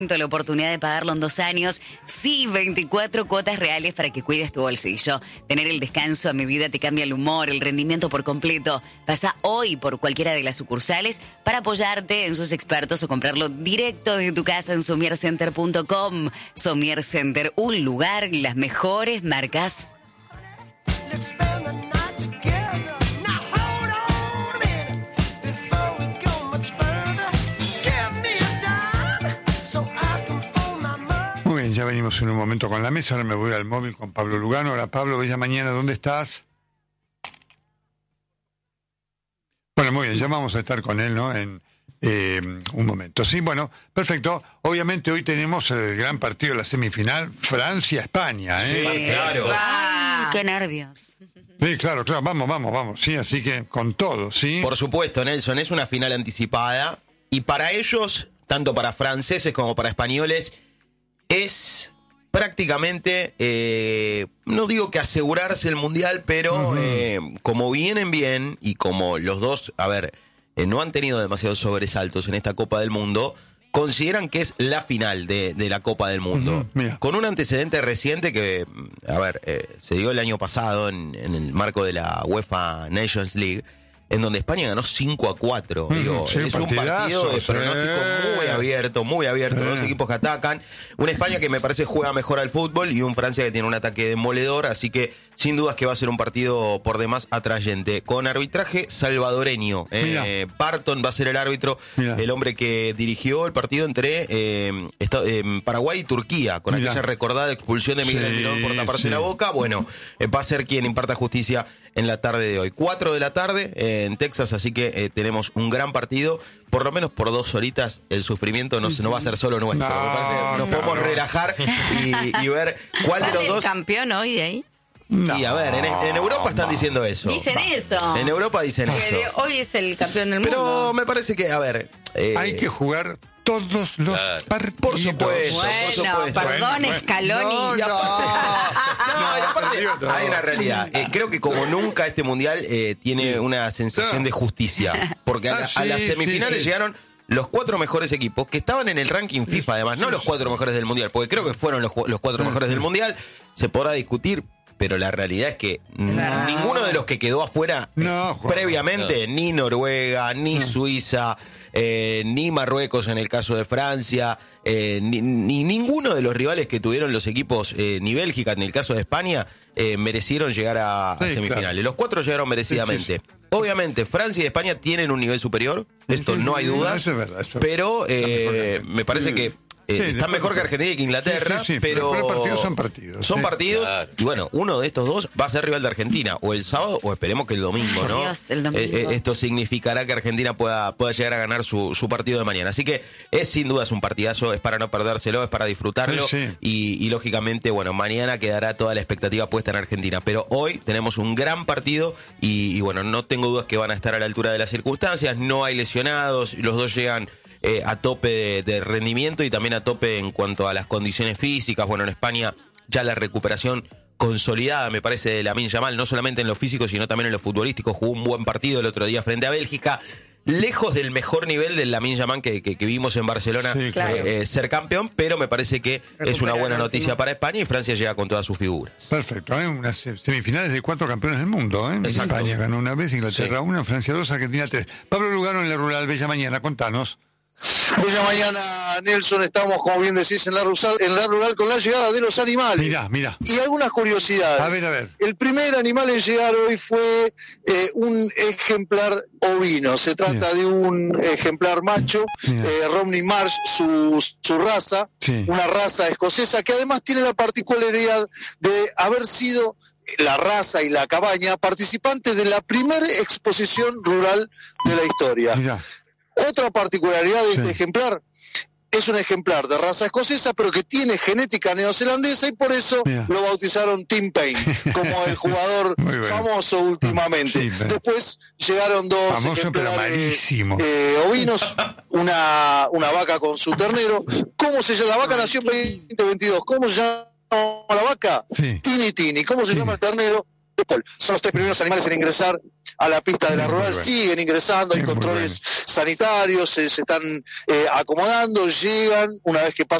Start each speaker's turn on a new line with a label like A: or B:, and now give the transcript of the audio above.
A: La oportunidad de pagarlo en 2 años, sí, 24 cuotas reales para que cuides tu bolsillo. Tener el descanso a medida te cambia el humor, el rendimiento por completo. Pasa hoy por cualquiera de las sucursales para apoyarte en sus expertos o comprarlo directo desde tu casa en somiercenter.com. Somier Center, un lugar, las mejores marcas.
B: Ya venimos en un momento con la mesa, ahora me voy al móvil con Pablo Lugano. Hola Pablo, bella mañana, ¿dónde estás? Bueno, muy bien, ya vamos a estar con él, ¿no? En un momento. Sí, bueno, perfecto. Obviamente hoy tenemos el gran partido de la semifinal, Francia-España, ¿eh?
C: Sí, claro.
A: Ay, qué nervios.
B: Sí, claro, vamos. Sí, así que con todo, ¿sí?
C: Por supuesto, Nelson, es una final anticipada y para ellos, tanto para franceses como para españoles, es prácticamente, no digo que asegurarse el Mundial, pero como vienen bien y como los dos, no han tenido demasiados sobresaltos en esta Copa del Mundo, consideran que es la final de la Copa del Mundo. Con un antecedente reciente que, se dio el año pasado en el marco de la UEFA Nations League, en donde España ganó 5-4. Digo,
B: sí,
C: es un partido de pronóstico muy abierto. Dos equipos que atacan. Una España que me parece juega mejor al fútbol y un Francia que tiene un ataque demoledor. Así que, sin dudas que va a ser un partido por demás atrayente. Con arbitraje salvadoreño. Barton va a ser el árbitro, el hombre que dirigió el partido entre Paraguay y Turquía, con aquella recordada expulsión de Miguel Almirón por taparse la boca. Bueno, va a ser quien imparta justicia en la tarde de hoy. 4 de la tarde en Texas, así que tenemos un gran partido. Por lo menos por 2 horitas el sufrimiento no va a ser solo nuestro. Me parece que nos podemos relajar y ver cuál de los dos.
D: ¿El campeón hoy de ahí?
B: No,
C: y en Europa están diciendo eso.
D: Dicen eso.
C: En Europa dicen eso.
D: Hoy es el campeón del mundo.
C: Pero me parece que,
B: hay que jugar todos los partidos.
C: Por supuesto.
D: Bueno, perdón, Scaloni.
C: Y aparte, hay una realidad. Creo que como nunca este mundial tiene una sensación de justicia. Porque a las semifinales llegaron los 4 mejores equipos que estaban en el ranking FIFA, además, no los 4 mejores del mundial, porque creo que fueron los 4 mejores del mundial. Se podrá discutir, pero la realidad es que ninguno de los que quedó afuera previamente, ni Noruega, ni Suiza, ni Marruecos en el caso de Francia, ni ninguno de los rivales que tuvieron los equipos, ni Bélgica en el caso de España, merecieron llegar a semifinales. Claro. Los 4 llegaron merecidamente. Obviamente, Francia y España tienen un nivel superior, esto no hay duda,
B: eso es verdad,
C: pero me parece que están mejor que Argentina y que Inglaterra, pero
B: los partidos son partidos.
C: Son partidos, claro. Y bueno, uno de estos dos va a ser rival de Argentina, o el sábado, o esperemos que el domingo, ¿no?
A: Dios, el domingo.
C: Esto significará que Argentina pueda llegar a ganar su partido de mañana. Así que sin duda es un partidazo, es para no perdérselo, es para disfrutarlo. Y lógicamente, bueno, mañana quedará toda la expectativa puesta en Argentina. Pero hoy tenemos un gran partido y bueno, no tengo dudas que van a estar a la altura de las circunstancias. No hay lesionados, los dos llegan a tope de rendimiento y también a tope en cuanto a las condiciones físicas. Bueno, en España ya la recuperación consolidada, me parece, de Lamine Yamal, no solamente en lo físico, sino también en lo futbolístico. Jugó un buen partido el otro día frente a Bélgica, lejos del mejor nivel del Lamine Yamal que vimos en Barcelona ser campeón, pero me parece que es una buena noticia para España y Francia llega con todas sus figuras.
B: Perfecto, unas semifinales de 4 campeones del mundo, España ganó una vez, Inglaterra 1, Francia 2, Argentina 3. Pablo Lugano en la Rural, bella mañana, contanos.
E: Bella mañana, Nelson, estamos, como bien decís, en la rural con la llegada de los animales.
B: Mirá.
E: Y algunas curiosidades.
B: A ver.
E: El primer animal en llegar hoy fue un ejemplar ovino. Se trata de un ejemplar macho, Romney Marsh, su raza, una raza escocesa que además tiene la particularidad de haber sido la raza y la cabaña participantes de la primera exposición rural de la historia.
B: Mirá.
E: Otra particularidad de este ejemplar, es un ejemplar de raza escocesa, pero que tiene genética neozelandesa y por eso lo bautizaron Tim Payne, como el jugador famoso últimamente. Después llegaron 2
B: famoso, ejemplares
E: ovinos, una vaca con su ternero. ¿Cómo se llama? La vaca nació en 2022. ¿Cómo se llama la vaca? Tini. ¿Cómo se llama el ternero? Son los 3 primeros animales en ingresar a la pista de la rural, siguen ingresando, hay controles sanitarios, se están acomodando, llegan, una vez que pasan